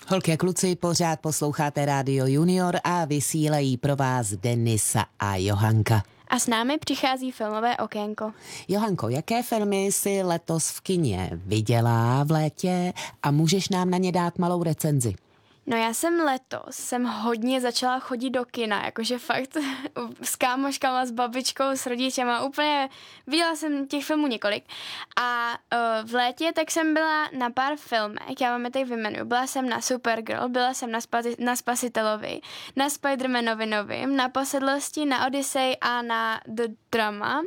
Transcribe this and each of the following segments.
Holky a kluci, pořád posloucháte Rádio Junior a vysílají pro vás Denisa a Johanka. A s námi přichází filmové okénko. Johanko, jaké filmy si letos v kině viděla v létě a můžeš nám na ně dát malou recenzi? No já jsem hodně začala chodit do kina, jakože fakt s kámoškama, s babičkou, s rodičema, úplně viděla jsem těch filmů několik. A v létě tak jsem byla na pár filmech, já vám je tady vyjmenuju. Byla jsem na Supergirl, byla jsem na Spasitelovi, na Spidermanovi novým, na Posedlosti, na Odyssey a na The Drama.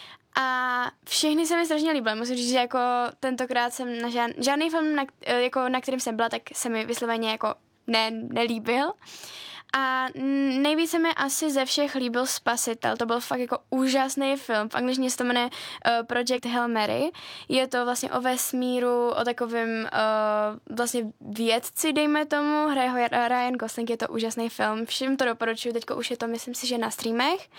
A všechny se mi strašně líbily. Musím říct, že jako tentokrát jsem na žádný film, na kterým jsem byla, tak se mi vysloveně jako nelíbil. A nejvíce se mi asi ze všech líbil Spasitel. To byl fakt jako úžasný film. V angličtině se to jmenuje Project Hail Mary. Je to vlastně o vesmíru, o takovém vlastně vědci, dejme tomu. Hraje ho Ryan Gosling, je to úžasný film. Všem to doporučuji, teďko už je to, myslím si, že na streamech.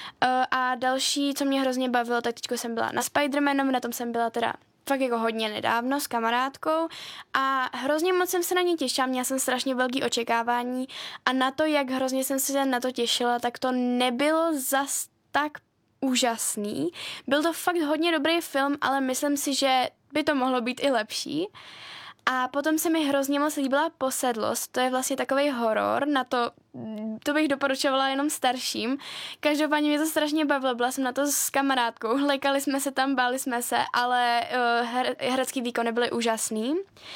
A další, co mě hrozně bavilo, tak teďko jsem byla na Spidermanom, na tom jsem byla teda fakt jako hodně nedávno s kamarádkou a hrozně moc jsem se na ně těšila, měla jsem strašně velký očekávání a na to, jak hrozně jsem se na to těšila, tak to nebylo zas tak úžasný. Byl to fakt hodně dobrý film, ale myslím si, že by to mohlo být i lepší. A potom se mi hrozně moc líbila Posedlost, to je vlastně takovej horor, na to bych doporučovala jenom starším. Každopádně mě to strašně bavilo, byla jsem na to s kamarádkou, lekali jsme se tam, báli jsme se, ale herecký výkony byly úžasný.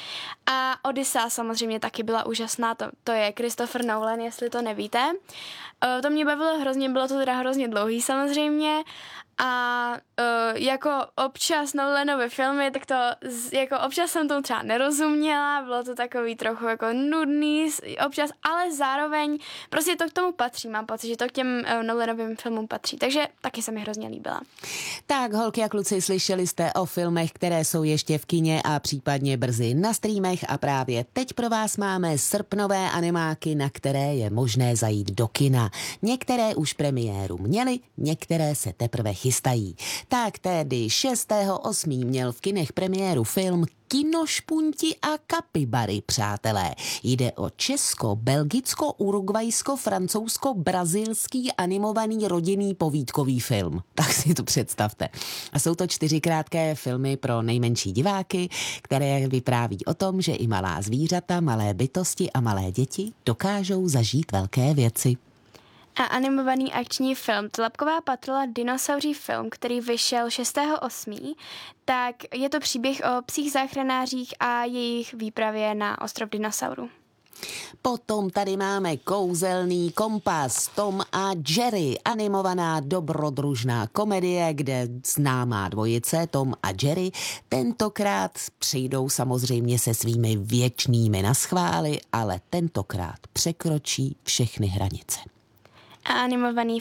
A Odyssea samozřejmě taky byla úžasná, to je Christopher Nolan, jestli to nevíte. To mě bavilo hrozně, bylo to teda hrozně dlouhý samozřejmě. A jako občas Nolanovy filmy, tak to jako občas jsem tomu třeba nerozuměla, bylo to takový trochu jako nudný občas, ale zároveň prostě to k tomu patří, mám pocit, že to k těm Nolanovým filmům patří, takže taky se mi hrozně líbila. Tak, holky a kluci, slyšeli jste o filmech, které jsou ještě v kině a případně brzy na streamech a právě teď pro vás máme srpnové animáky, na které je možné zajít do kina. Některé už premiéru měly, některé se teprve chystají. Tak tedy 6.8. měl v kinech premiéru film Kinošpunti a kapibary, přátelé. Jde o česko-belgicko-urugvajsko-francouzsko-brazilský animovaný rodinný povídkový film. Tak si to představte. A jsou to 4 krátké filmy pro nejmenší diváky, které vypráví o tom, že i malá zvířata, malé bytosti a malé děti dokážou zažít velké věci. A animovaný akční film Tlapková patrola dinosauří film, který vyšel 6.8., tak je to příběh o psích záchranářích a jejich výpravě na ostrov dinosaurů. Potom tady máme Kouzelný kompas, Tom a Jerry, animovaná dobrodružná komedie, kde známá dvojice Tom a Jerry tentokrát přijdou samozřejmě se svými věčnými naschvály, ale tentokrát překročí všechny hranice. A animovaný